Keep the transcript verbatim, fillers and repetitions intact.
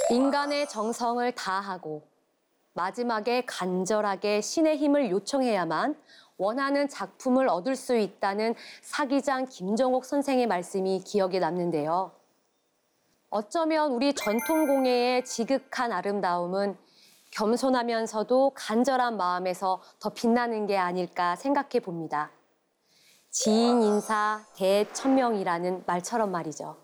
인간의 정성을 다하고 마지막에 간절하게 신의 힘을 요청해야만 원하는 작품을 얻을 수 있다는 사기장 김정옥 선생의 말씀이 기억에 남는데요. 어쩌면 우리 전통공예의 지극한 아름다움은 겸손하면서도 간절한 마음에서 더 빛나는 게 아닐까 생각해 봅니다. 지인 인사 대천명이라는 말처럼 말이죠.